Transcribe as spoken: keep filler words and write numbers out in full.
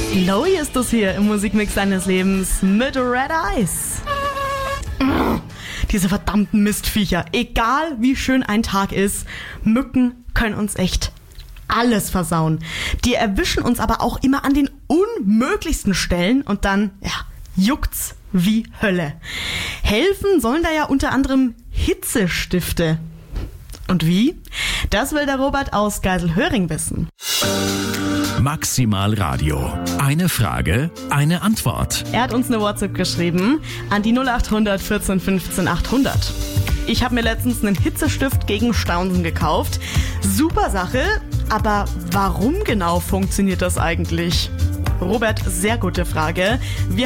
Lowy ist das hier im Musikmix seines Lebens mit Red Eyes. Diese verdammten Mistviecher. Egal wie schön ein Tag ist, Mücken können uns echt alles versauen. Die erwischen uns aber auch immer an den unmöglichsten Stellen und dann, ja, juckt's wie Hölle. Helfen sollen da ja unter anderem Hitzestifte. Und wie? Das will der Robert aus Geiselhöring wissen. Maximal Radio. Eine Frage, eine Antwort. Er hat uns eine WhatsApp geschrieben an die null acht hundert vierzehn fünfzehn achthundert. Ich habe mir letztens einen Hitzestift gegen Staunsen gekauft. Super Sache, aber warum genau funktioniert das eigentlich? Robert, sehr gute Frage. Wir